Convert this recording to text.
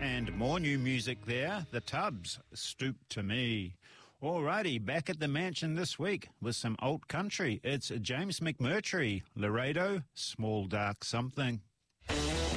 And more new music there. The Tubs, Stoop to Me. Alrighty, back at the mansion this week with some alt country. It's James McMurtry, Laredo, Small Dark Something.